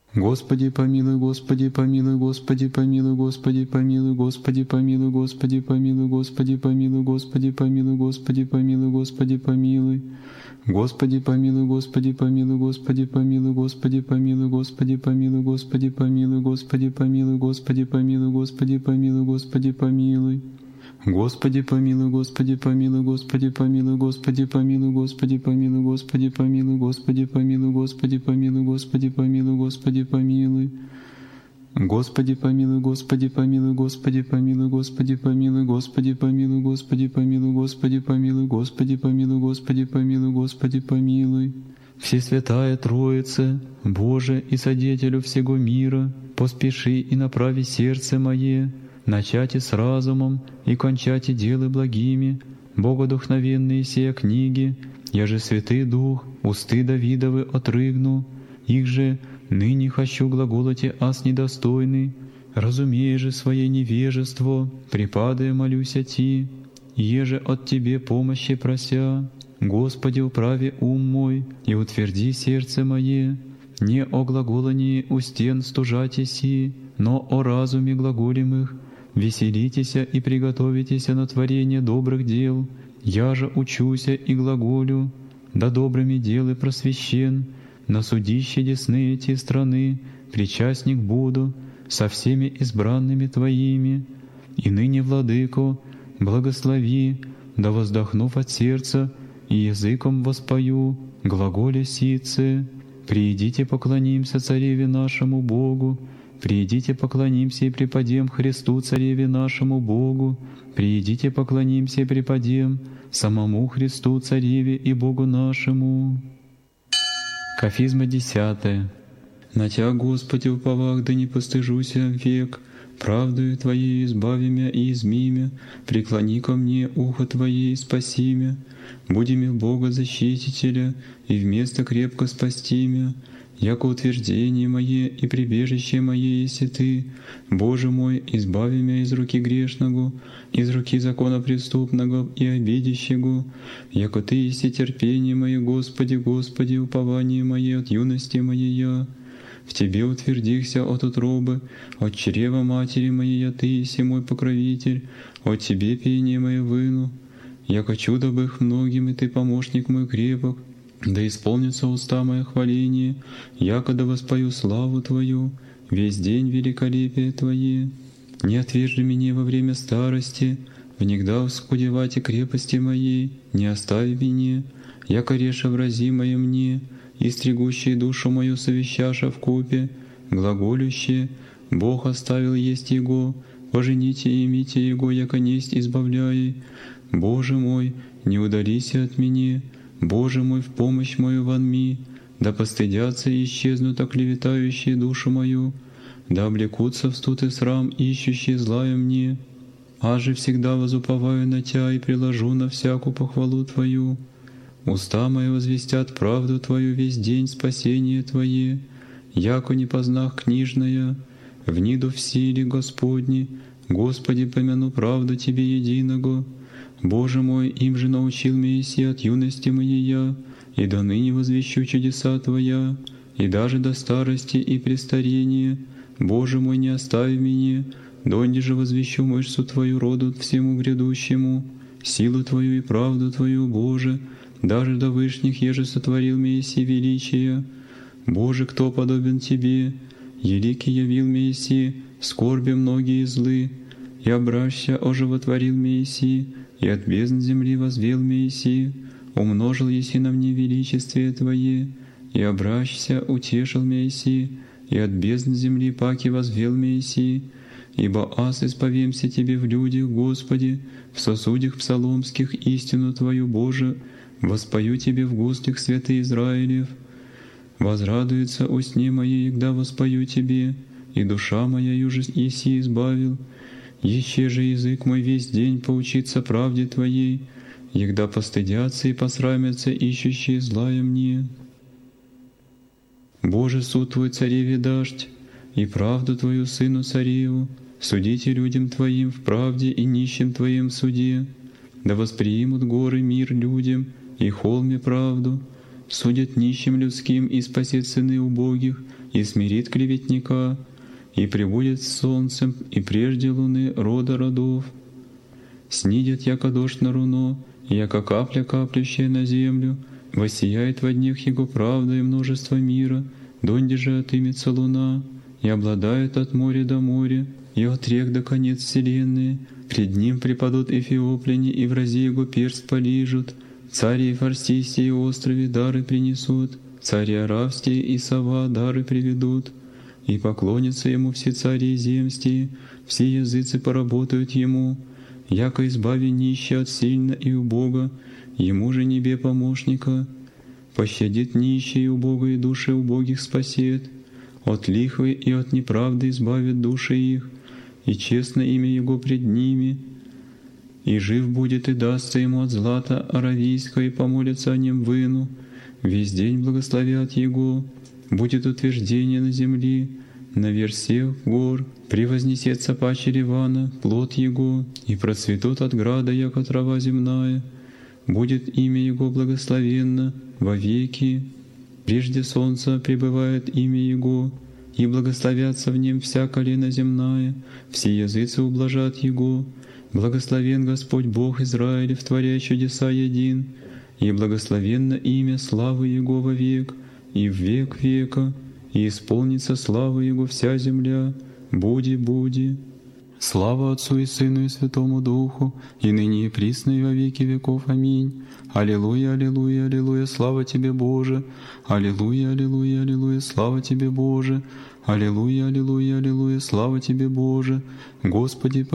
Господи помилуй, Господи помилуй, Господи помилуй, Господи помилуй, Господи помилуй, Господи помилуй, Господи помилуй, Господи помилуй, Господи помилуй, Господи помилуй. Господи помилуй, Господи помилуй, Господи помилуй, Господи помилуй, Господи помилуй, Господи помилуй, Господи помилуй, Господи помилуй, Господи помилуй, Господи помилуй. Господи помилуй, Господи помилуй, Господи помилуй, Господи помилуй, Господи помилуй, Господи помилуй, Господи помилуй, Господи помилуй, Господи помилуй, Господи помилуй. Господи помилуй, Господи помилуй, Господи помилуй, Господи помилуй, Господи помилуй, Господи помилуй, Господи помилуй, Господи помилуй, Господи помилуй, Господи помилуй. Всесвятая Троица, Боже и Содетелю всего мира, поспеши и направи сердце мое, начати с разумом и кончати делы благими, богодухновенные сия книги, я же Святый Дух, усты Давидовы отрыгну, их же ныне хочу глаголоте аз недостойный, разумея же свое невежество, припадая молюся Ти, еже от Тебе помощи прося, Господи, управи ум мой и утверди сердце мое, не о глаголании у стен стужати си, но о разуме глаголемых, веселитеся и приготовитеся на творение добрых дел, я же учуся и глаголю, да добрыми делы просвещен, на судище десны эти страны причастник буду со всеми избранными Твоими, и ныне, Владыко, благослови, да воздохнув от сердца и языком воспою глаголе сице. Приидите поклонимся Цареве нашему Богу, приидите поклонимся и преподем Христу Цареве нашему Богу, приидите поклонимся и преподем самому Христу Цареве и Богу нашему. Кафизма 10. На Тя, Господи, уповах, да не постыжуся век, правдою Твоей избави мя и изми мя, преклони ко мне ухо Твое и спаси мя, буди мя Бога защитителя, и вместо крепко спасти мя, яко утверждение мое и прибежище мое еси Ты, Боже мой, избави мя из руки грешного, из руки закона преступного и обидящего, яко Ты еси терпение мое, Господи, Господи, упование мое от юности моей я. В Тебе утвердихся от утробы, от чрева матери моей я Ты еси мой покровитель, от Тебе пение мое выну, яко чудо бых многим, и Ты помощник мой крепок, да исполнится уста мое хваление, яко да воспою славу Твою, весь день великолепие Твое. Не отвержи меня во время старости, внегда вскудевати крепости моей, не остави меня, яко реша врази мои мне, и стригущие душу мою совещаша в купе, глаголющие, Бог оставил есть Его, пожените и имите Его, яко несть избавляй. Боже мой, не удалися от меня, Боже мой, в помощь мою вонми, да постыдятся и исчезнут оклеветающие душу мою, да облекутся в студ и срам, ищущие злая мне. Аже всегда возуповаю на Тя и приложу на всякую похвалу Твою. Уста мои возвестят правду Твою весь день спасение Твое, яко не познах книжная, вниду в силе Господни, Господи, помяну правду Тебе единого. Боже мой, им же научил меня си от юности моей я, и до ныне возвещу чудеса Твоя, и даже до старости и престарения. Боже мой, не остави меня, донде же возвещу мышцу Твою роду всему грядущему, силу Твою и правду Твою, Боже, даже до вышних еже сотворил меня си величия. Боже, кто подобен Тебе? Еликий явил меня си, скорби многие злы, и обращся оживотворил меня си, и от бездн земли возвел Месси, умножил еси на мне величествие Твое, и обращся утешил Месси, и от бездн земли паки возвел Месси, ибо аз исповемся Тебе в людях, Господи, в сосудях псаломских истину Твою, Боже, воспою Тебе в густых святых Израилев. Возрадуется усне моей, когда воспою Тебе, и душа моя юже еси избавил. Еще же язык мой весь день поучится правде Твоей, егда постыдятся и посрамятся ищущие злая мне. Боже, суд Твой Цареве дашь, и правду Твою Сыну Цареву, судите людям Твоим в правде и нищим Твоим в суде, да восприимут горы мир людям и холме правду, судят нищим людским и спасет сыны убогих, и смирит клеветника, и пребудет с солнцем, и прежде луны рода родов. Снидет, яко дождь на руно, яко капля, каплющая на землю, воссияет во днях его правда и множество мира, донде же отымется луна, и обладает от моря до моря, и от рек до конец вселенной. Пред ним преподут эфиопляне, и в разе его перст полижут. Цари Фарсистии и острове дары принесут, цари Аравстии и Сава дары приведут. И поклонятся ему все цари земстии, все языцы поработают ему, яко избави нищие от сильно и убога, ему же небе помощника. Пощадит нищие и убога, и души убогих спасет, от лихвы и от неправды избавит души их, и честно имя его пред ними. И жив будет, и дастся ему от злата аравийского, и помолятся о нем выну. Весь день благословят его, будет утверждение на земли, наверх всех гор, превознесется паче Ливана, плод его, и процветут от града, яко трава земная. Будет имя его благословенно вовеки, прежде солнца пребывает имя его, и благословятся в нем вся колена земная, все языцы ублажат его. Благословен Господь Бог Израилев, творя чудеса един, и благословенно имя славы Его вовек, и в век века, и исполнится слава Его вся земля. Буди, буди. Слава Отцу и Сыну и Святому Духу, и ныне и присно и во веки веков. Аминь. Аллилуйя, аллилуйя, аллилуйя, слава Тебе, Боже! Аллилуйя, аллилуйя, аллилуйя, слава Тебе, Боже! Аллилуйя, аллилуйя, аллилуйя, слава Тебе, Боже! Господи,